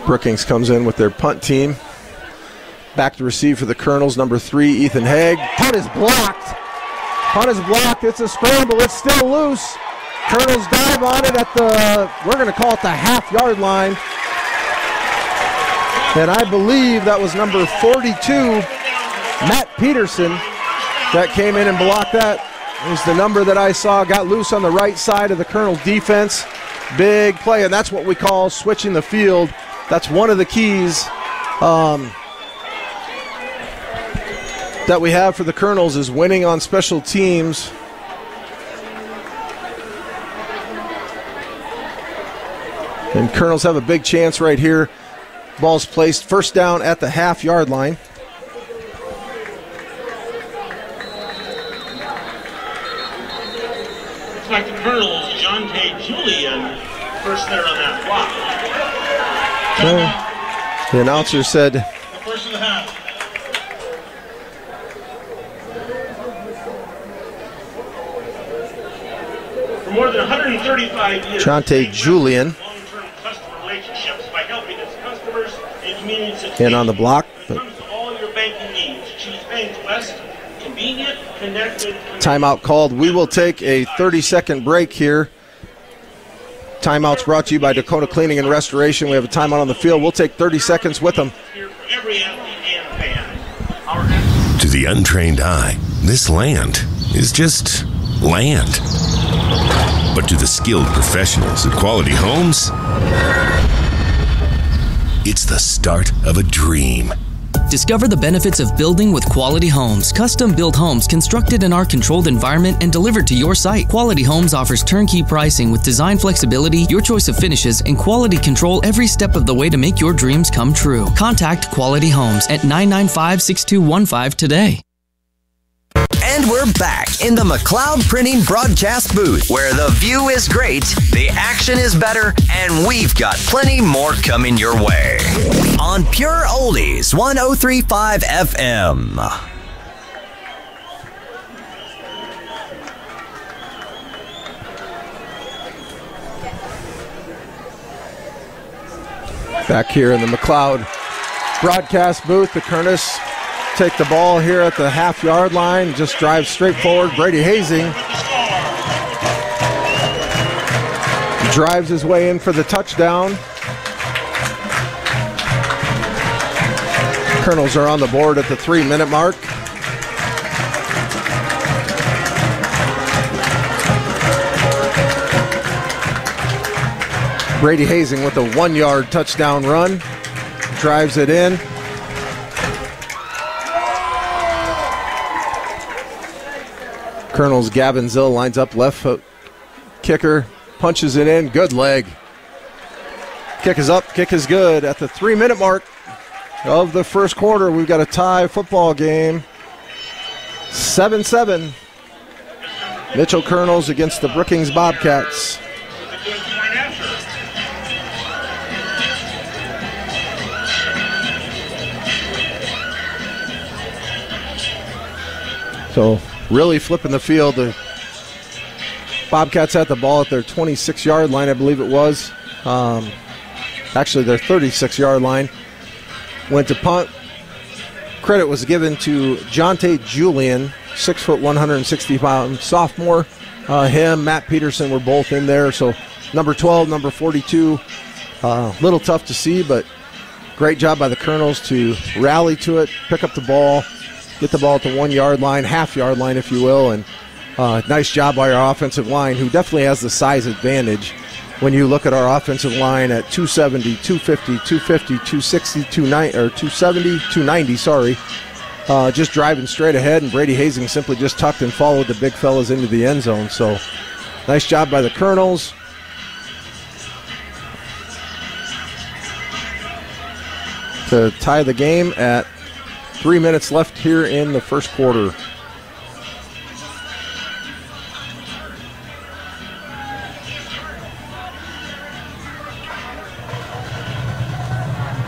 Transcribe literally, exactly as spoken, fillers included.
Brookings comes in with their punt team. Back to receive for the Colonels, number three, Ethan Haig. Punt is blocked. Punt is blocked. It's a scramble. It's still loose. Colonels dive on it at the, we're going to call it the half-yard line. And I believe that was number forty-two, Matt Peterson, that came in and blocked that. It was the number that I saw, got loose on the right side of the Colonel defense. Big play, and that's what we call switching the field. That's one of the keys um, that we have for the Colonels is winning on special teams. And Colonels have a big chance right here. Ball's placed first down at the half-yard line. Looks like the Colonels, Jonte Julian, first there on that block. So, the announcer said, the first of the half. For more than one hundred thirty-five years, Jonte Julian. And on the block. Timeout called. We will take a thirty-second break here. Timeout's brought to you by Dakota Cleaning and Restoration. We have a timeout on the field. We'll take thirty seconds with them. To the untrained eye, this land is just land. But to the skilled professionals at Quality Homes, it's the start of a dream. Discover the benefits of building with Quality Homes. Custom-built homes constructed in our controlled environment and delivered to your site. Quality Homes offers turnkey pricing with design flexibility, your choice of finishes, and quality control every step of the way to make your dreams come true. Contact Quality Homes at nine nine five, six two one five today. And we're back in the McLeod Printing broadcast booth, where the view is great, the action is better, and we've got plenty more coming your way. On Pure Oldies, one oh three point five F M. Back here in the McLeod broadcast booth, the Colonels take the ball here at the half-yard line, just drive straight forward. Brady Hazing drives his way in for the touchdown. Colonels are on the board at the three-minute mark. Brady Hazing with a one-yard touchdown run, drives it in. Colonels Gavin Zill lines up left foot kicker, punches it in, good leg. Kick is up, kick is good. At the three-minute mark of the first quarter, we've got a tie football game. seven seven. Mitchell Colonels against the Brookings Bobcats. So really flipping the field. The Bobcats had the ball at their twenty-six-yard line, I believe it was. Um, actually, their thirty-six-yard line. Went to punt. Credit was given to Jonte Julian, six foot, one hundred sixty pound sophomore. Uh, him, Matt Peterson were both in there. So number twelve, number forty-two. A uh, little tough to see, but great job by the Colonels to rally to it, pick up the ball, get the ball at the one-yard line, half-yard line, if you will, and uh, nice job by our offensive line, who definitely has the size advantage. When you look at our offensive line at two seventy, two fifty, two fifty, two sixty, two ninety, or two seventy, two ninety, sorry, uh, just driving straight ahead, and Brady Hazing simply just tucked and followed the big fellas into the end zone. So nice job by the Colonels. To tie the game at three minutes left here in the first quarter.